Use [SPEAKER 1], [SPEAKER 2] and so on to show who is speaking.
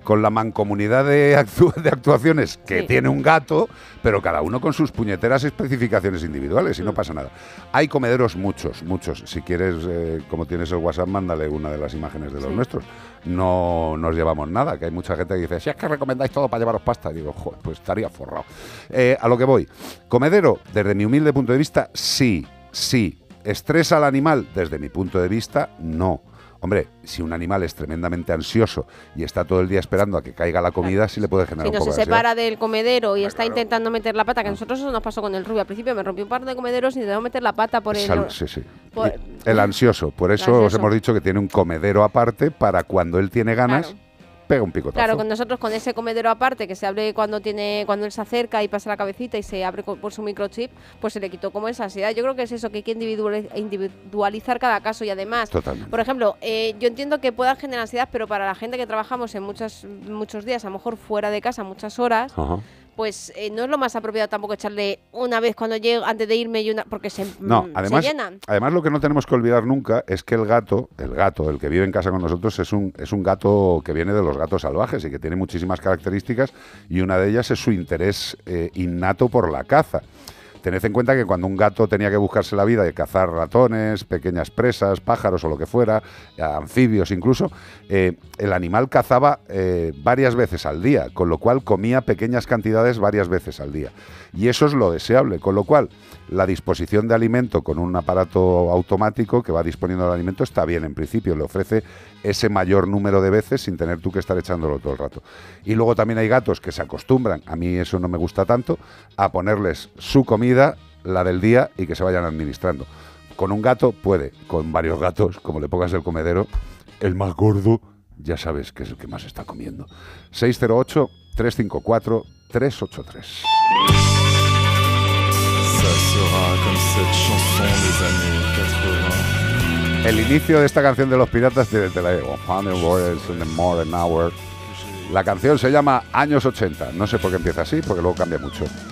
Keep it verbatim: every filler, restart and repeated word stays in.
[SPEAKER 1] con la mancomunidad de, actu de actuaciones que sí. tiene un gato, pero cada uno con sus puñeteras especificaciones individuales y mm. no pasa nada. Hay comederos muchos, muchos. Si quieres, eh, como tienes el WhatsApp, mándale una de las imágenes de los sí. nuestros. No nos llevamos nada, que hay mucha gente que dice, si es que recomendáis todo para llevaros pasta. Y digo, joder, pues estaría forrado. Eh, a lo que voy. Comedero, desde mi humilde punto de vista, sí, sí. ¿Estresa al animal? Desde mi punto de vista, no. Hombre, si un animal es tremendamente ansioso y está todo el día esperando a que caiga la comida, claro. sí le puede generar
[SPEAKER 2] si
[SPEAKER 1] un poco
[SPEAKER 2] no
[SPEAKER 1] de
[SPEAKER 2] se
[SPEAKER 1] ansiedad.
[SPEAKER 2] separa del comedero y
[SPEAKER 1] ah,
[SPEAKER 2] está
[SPEAKER 1] claro.
[SPEAKER 2] intentando meter la pata, que a nosotros eso nos pasó con el Rubio. Al principio me rompió un par de comederos y intentamos meter la pata por el...
[SPEAKER 1] Sal, sí, sí.
[SPEAKER 2] Por,
[SPEAKER 1] el ansioso. Por eso
[SPEAKER 2] ansioso.
[SPEAKER 1] os hemos dicho que tiene un comedero aparte para cuando él tiene ganas... Claro. Pega un picotazo.
[SPEAKER 2] Claro, con nosotros con ese comedero aparte que se abre cuando tiene cuando él se acerca y pasa la cabecita y se abre por su microchip, pues se le quitó como esa ansiedad. Yo creo que es eso, que hay que individualizar cada caso y además,
[SPEAKER 1] Totalmente.
[SPEAKER 2] por ejemplo, eh, yo entiendo que puedan generar ansiedad, pero para la gente que trabajamos en muchos muchos días, a lo mejor fuera de casa, muchas horas, uh-huh. pues eh, no es lo más apropiado tampoco echarle una vez cuando llego, antes de irme, y una porque se,
[SPEAKER 1] no,
[SPEAKER 2] mm,
[SPEAKER 1] además,
[SPEAKER 2] se llenan.
[SPEAKER 1] Además, lo que no tenemos que olvidar nunca es que el gato, el gato, el que vive en casa con nosotros, es un, es un gato que viene de los gatos salvajes y que tiene muchísimas características, y una de ellas es su interés eh, innato por la caza. Tened en cuenta que cuando un gato tenía que buscarse la vida y cazar ratones, pequeñas presas, pájaros o lo que fuera, anfibios incluso, eh, el animal cazaba eh, varias veces al día, con lo cual comía pequeñas cantidades varias veces al día. Y eso es lo deseable, con lo cual la disposición de alimento con un aparato automático que va disponiendo el alimento está bien en principio, le ofrece ese mayor número de veces sin tener tú que estar echándolo todo el rato. Y luego también hay gatos que se acostumbran, a mí eso no me gusta tanto, a ponerles su comida, la del día, y que se vayan administrando. Con un gato puede, con varios gatos, como le pongas el comedero, el más gordo, ya sabes que es el que más está comiendo. seis cero ocho, tres cinco cuatro, tres ocho tres. El inicio de esta canción de Los Piratas de, de la La canción se llama Años ochenta. No sé por qué empieza así, porque luego cambia mucho.